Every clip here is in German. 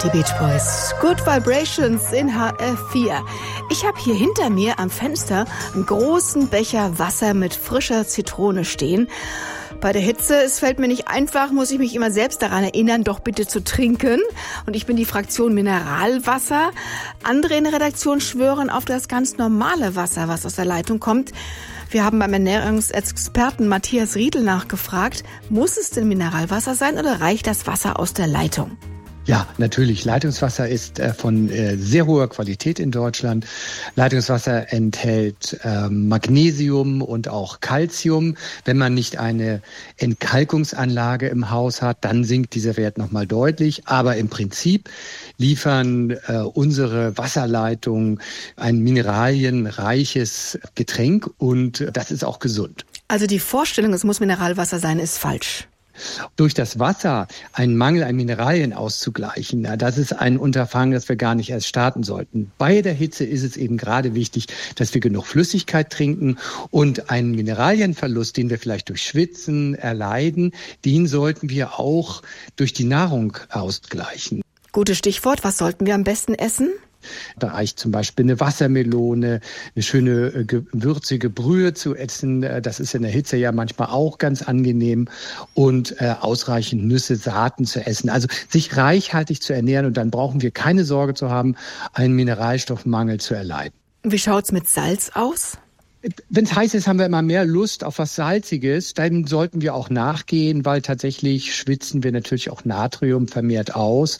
Die Beach Boys. Good Vibrations in HR4. Ich habe hier hinter mir am Fenster einen großen Becher Wasser mit frischer Zitrone stehen. Bei der Hitze, es fällt mir nicht einfach, muss ich mich immer selbst daran erinnern, doch bitte zu trinken. Und ich bin die Fraktion Mineralwasser. Andere in der Redaktion schwören auf das ganz normale Wasser, was aus der Leitung kommt. Wir haben beim Ernährungsexperten Matthias Riedl nachgefragt, muss es denn Mineralwasser sein oder reicht das Wasser aus der Leitung? Ja, natürlich. Leitungswasser ist von sehr hoher Qualität in Deutschland. Leitungswasser enthält Magnesium und auch Calcium. Wenn man nicht eine Entkalkungsanlage im Haus hat, dann sinkt dieser Wert nochmal deutlich. Aber im Prinzip liefern unsere Wasserleitungen ein mineralienreiches Getränk und das ist auch gesund. Also die Vorstellung, es muss Mineralwasser sein, ist falsch. Durch das Wasser einen Mangel an Mineralien auszugleichen, das ist ein Unterfangen, das wir gar nicht erst starten sollten. Bei der Hitze ist es eben gerade wichtig, dass wir genug Flüssigkeit trinken und einen Mineralienverlust, den wir vielleicht durch Schwitzen erleiden, den sollten wir auch durch die Nahrung ausgleichen. Gutes Stichwort, was sollten wir am besten essen? Da reicht zum Beispiel eine Wassermelone, eine schöne würzige Brühe zu essen. Das ist in der Hitze ja manchmal auch ganz angenehm. Und ausreichend Nüsse, Saaten zu essen. Also sich reichhaltig zu ernähren. Und dann brauchen wir keine Sorge zu haben, einen Mineralstoffmangel zu erleiden. Wie schaut's mit Salz aus? Wenn es heiß ist, haben wir immer mehr Lust auf was Salziges. Dann sollten wir auch nachgehen, weil tatsächlich schwitzen wir natürlich auch Natrium vermehrt aus.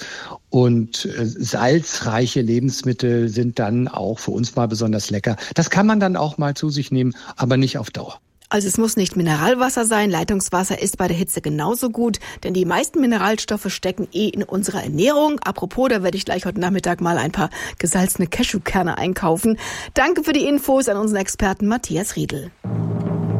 Und salzreiche Lebensmittel sind dann auch für uns mal besonders lecker. Das kann man dann auch mal zu sich nehmen, aber nicht auf Dauer. Also es muss nicht Mineralwasser sein, Leitungswasser ist bei der Hitze genauso gut, denn die meisten Mineralstoffe stecken in unserer Ernährung. Apropos, da werde ich gleich heute Nachmittag mal ein paar gesalzene Cashewkerne einkaufen. Danke für die Infos an unseren Experten Matthias Riedl.